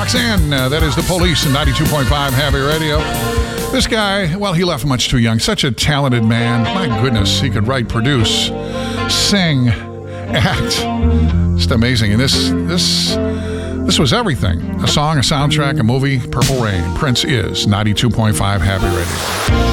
Roxanne, that is The Police in 92.5 Happy Radio. This guy, well, he left much too young. Such a talented man. My goodness, he could write, produce, sing, act. Just amazing. And this was everything. A song, a soundtrack, a movie, Purple Rain. Prince is 92.5 Happy Radio.